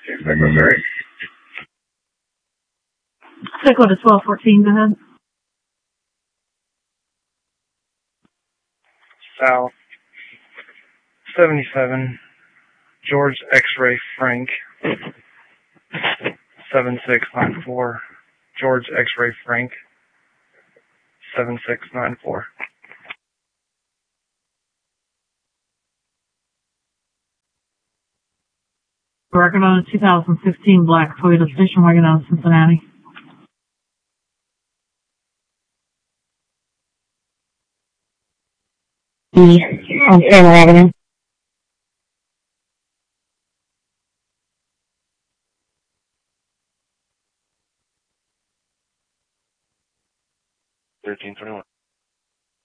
Missouri. Stick with the 1214, go ahead. South 77, George X-Ray Frank, 7694, George X-Ray Frank, 7694. Record on a 2016 black Toyota station wagon out of Cincinnati. On Chandler Avenue.